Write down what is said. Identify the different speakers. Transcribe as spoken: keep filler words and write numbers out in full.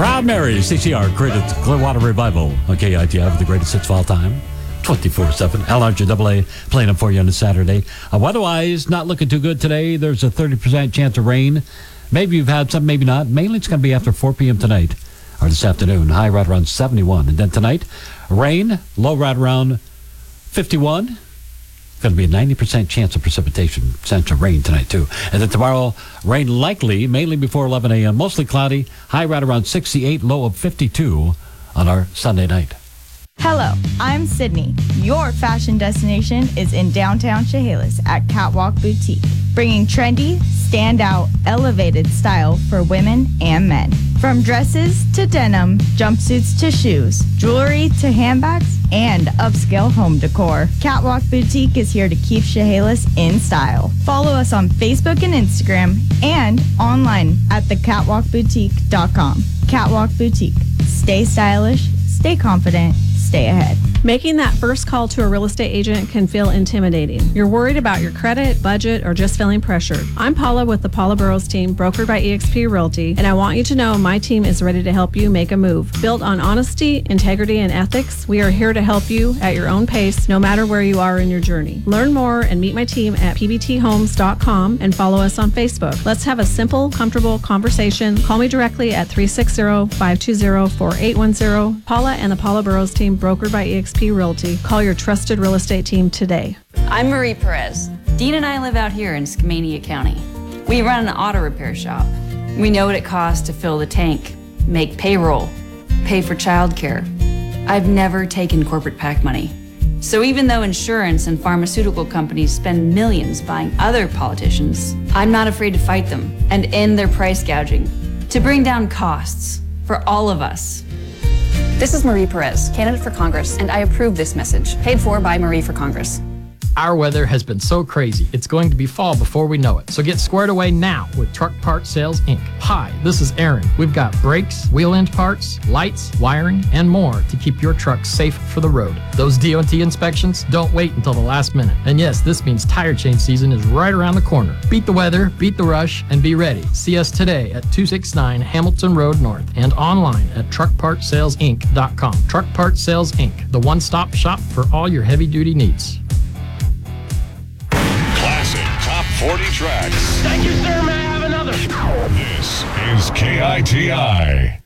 Speaker 1: Proud Mary, C C R, created Clearwater Revival on K I T I with the greatest hits of all time. twenty-four seven. L R J A A playing them for you on a Saturday. Uh, weather-wise, not looking too good today. There's a thirty percent chance of rain. Maybe you've had some, maybe not. Mainly it's going to be after four p.m. tonight or this afternoon. High right around seventy-one. And then tonight, rain, low right around fifty-one. Going to be a ninety percent chance of precipitation, chance of rain tonight, too. And then tomorrow, rain likely, mainly before eleven a.m., mostly cloudy, high right around sixty-eight, low of fifty-two on our Sunday night.
Speaker 2: Hello, I'm Sydney. Your fashion destination is in downtown Chehalis at Catwalk Boutique, bringing trendy, standout, elevated style for women and men. From dresses to denim, jumpsuits to shoes, jewelry to handbags, and upscale home decor, Catwalk Boutique is here to keep Chehalis in style. Follow us on Facebook and Instagram and online at the catwalk boutique dot com. Catwalk Boutique. Stay stylish, stay confident, stay ahead.
Speaker 3: Making that first call to a real estate agent can feel intimidating. You're worried about your credit, budget, or just feeling pressured. I'm Paula with the Paula Burrows team, brokered by eXp Realty, and I want you to know my team is ready to help you make a move. Built on honesty, integrity, and ethics, we are here to help you at your own pace, no matter where you are in your journey. Learn more and meet my team at p b t homes dot com and follow us on Facebook. Let's have a simple, comfortable conversation. Call me directly at three six zero, five two zero, four eight one zero. Paula and the Paula Burrows team, brokered by eXp Realty. Call your trusted real estate team today.
Speaker 4: I'm Marie Perez. Dean and I live out here in Skamania County. We run an auto repair shop. We know what it costs to fill the tank, make payroll, pay for childcare. I've never taken corporate PAC money. So even though insurance and pharmaceutical companies spend millions buying other politicians, I'm not afraid to fight them and end their price gouging to bring down costs for all of us.
Speaker 5: This is Marie Perez, candidate for Congress, and I approve this message, paid for by Marie for Congress.
Speaker 6: Our weather has been so crazy, it's going to be fall before we know it. So get squared away now with Truck Part Sales, Incorporated. Hi, this is Aaron. We've got brakes, wheel end parts, lights, wiring, and more to keep your truck safe for the road. Those D O T inspections, don't wait until the last minute. And yes, this means tire change season is right around the corner. Beat the weather, beat the rush, and be ready. See us today at two sixty-nine Hamilton Road North and online at truck part sales inc dot com. Truck Part Sales, Incorporated, the one-stop shop for all your heavy-duty needs.
Speaker 7: Top forty tracks.
Speaker 8: Thank you, sir. May I have another?
Speaker 7: This is K I T I.